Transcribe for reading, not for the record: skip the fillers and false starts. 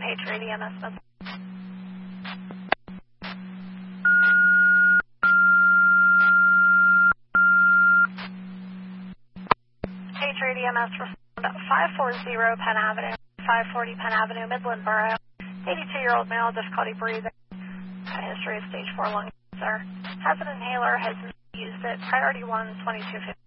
Patriot EMS missile. Patriot EMS respond 540 Penn Avenue, 540 Penn Avenue, Midland Borough. 82-year-old male, difficulty breathing. History of stage 4 lung cancer. Has an inhaler, has used it. Priority 1, 2250.